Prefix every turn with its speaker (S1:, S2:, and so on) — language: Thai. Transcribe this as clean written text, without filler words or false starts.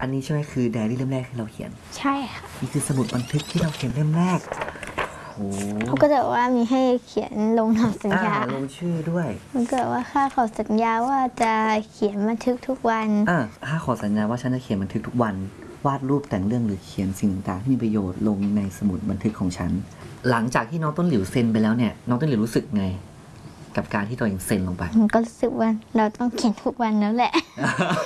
S1: นนี้ใช่ไหมคือไดอารี่เล่มแรกที่เราเขียน
S2: ใช่ค่ะ
S1: นี่คือสมุดบันทึกที่เราเขียนเล่มแรกโอ้
S2: เขาก็จะว่ามีให้เขียนลงสัญญา
S1: ลงชื่อด้วย
S2: มันเกิดว่าข้าขอสัญญาว่าจะเขียนบันทึกทุกวัน
S1: ข้าขอสัญญาว่าฉันจะเขียนบันทึกทุกวันวาดรูปแต่งเรื่องหรือเขียนสิ่งต่างๆที่มีประโยชน์ลงในสมุดบันทึกของฉันหลังจากที่น้องต้นหลิวเซ็นไปแล้วเนี่ยน้องต้นหลิวรู้สึกไงกับการที่ตัวเองเซ็นลงไป
S2: ก็รู้สึกว่าเราต้องเขียนทุกวันแล้วแหละ